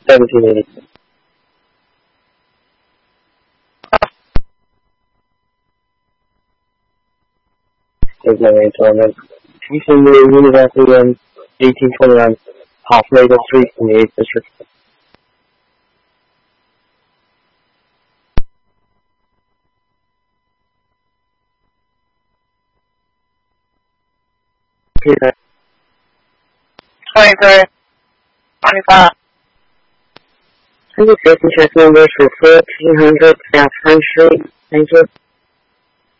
1780. Good morning, gentlemen. Houston University in 1821, off Maple Street in the 8th District. Peter. 23, 25. Thank you, Jason Checkman, for 1400 South Front Street. Thank you.